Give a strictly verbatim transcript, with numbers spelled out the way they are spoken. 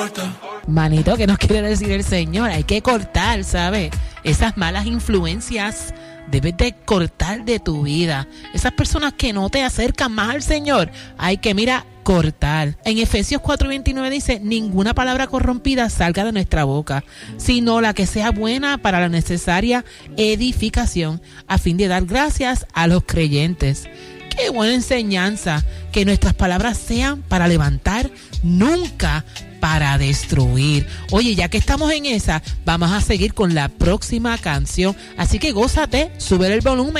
Manito, ¿qué nos quiere decir el Señor? Hay que cortar, ¿sabes? Esas malas influencias debes de cortar de tu vida. Esas personas que no te acercan más al Señor, hay que, mira, cortar. En Efesios cuatro veintinueve dice, ninguna palabra corrompida salga de nuestra boca, sino la que sea buena para la necesaria edificación, a fin de dar gracias a los creyentes. Qué buena enseñanza, que nuestras palabras sean para levantar, nunca para destruir. Oye, ya que estamos en esa, vamos a seguir con la próxima canción, así que gózate, sube el volumen.